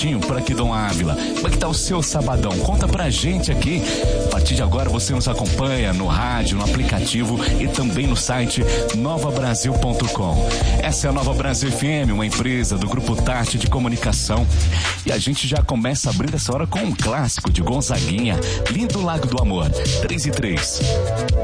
certinho por aqui, Dom Ávila? Como é que tá o seu sabadão? Conta pra gente aqui. A partir de agora você nos acompanha no rádio, no aplicativo e também no site novabrasil.com. Essa é a Nova Brasil FM, uma empresa do Grupo Tarte de Comunicação. E a gente já começa abrindo essa hora com um clássico de Gonzaguinha, Lindo Lago do Amor, 3 e 3.